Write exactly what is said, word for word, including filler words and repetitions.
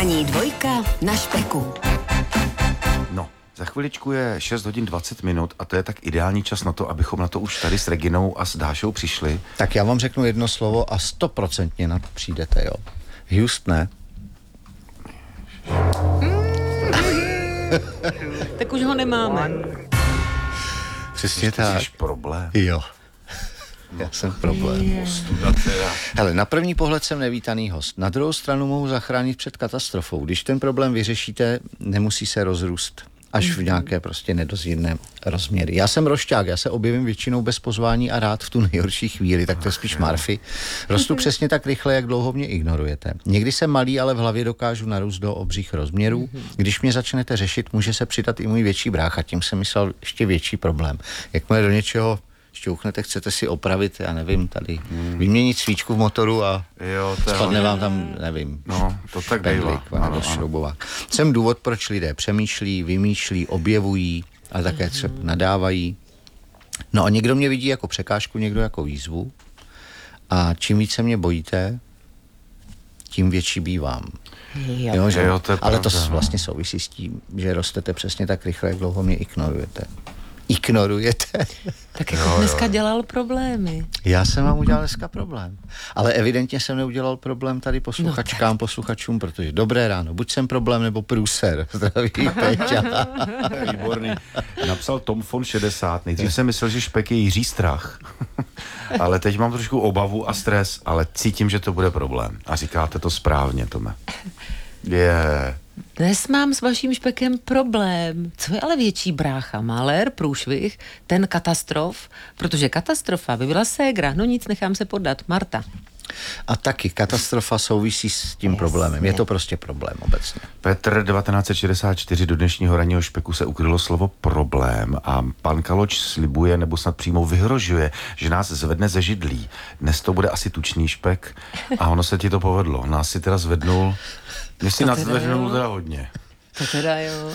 Ranní dvojka na špeku. No, za chviličku je šest hodin dvacet minut a to je tak ideální čas na to, abychom na to už tady s Reginou a s Dášou přišli. Tak já vám řeknu jedno slovo a stoprocentně na to přijdete, jo. Houston, ne? Tak už ho nemáme. Přesně Ty tak. jsi problém. Jo. Já jsem problém. Hele, na první pohled jsem nevítaný host. Na druhou stranu mohu zachránit před katastrofou. Když ten problém vyřešíte, nemusí se rozrůst až v nějaké prostě nedozírné rozměry. Já jsem rošťák, já se objevím většinou bez pozvání a rád v tu nejhorší chvíli, tak to je spíš Murphy. Rostu přesně tak rychle, jak dlouho mě ignorujete. Někdy jsem malý, ale v hlavě dokážu narůst do obřích rozměrů. Když mě začnete řešit, může se přidat i můj větší brácha, tím jsem myslel ještě větší problém. Jakmile do něčeho šťouchnete, chcete si opravit, já nevím, tady hmm. vyměnit svíčku v motoru a jo, to spadne vám tam, nevím, no, to tak pendlík nebo šroubovák. Jsem důvod, proč lidé přemýšlí, vymýšlí, objevují a také třeba nadávají. No a někdo mě vidí jako překážku, někdo jako výzvu a čím více mě bojíte, tím větší bývám. Jo. Jo, že? Jo, to je ale to pravda, vlastně souvisí s tím, že rostete přesně tak rychle, jak dlouho mě ignorujete. Ignorujete. Tak jako dneska dělal problémy. Já jsem vám udělal dneska problém. Ale evidentně jsem neudělal problém tady posluchačkám, no posluchačům, protože dobré ráno, buď jsem problém, nebo průser. Zdraví, Péťa. Výborný. Napsal Tom von šedesát. Nejdřív jsem myslel, že špek je Jiří Strach. Ale teď mám trošku obavu a stres, ale cítím, že to bude problém. A říkáte to správně, Tome. Je... Yeah. Dnes mám s vaším špekem problém. Co je ale větší brácha? Malér, průšvih, ten katastrof? Protože katastrofa by byla ségra. No nic, nechám se podat. Marta. A taky katastrofa souvisí s tím Jasně. problémem. Je to prostě problém obecně. Petr devatenáct set šedesát čtyři, do dnešního ranního špeku se ukrylo slovo problém a pan Kaloč slibuje nebo snad přímo vyhrožuje, že nás zvedne ze židlí. Dnes to bude asi tučný špek a ono se ti to povedlo. Nás si teda zvednul, mě si nás zvednul teda hodně. To teda jo.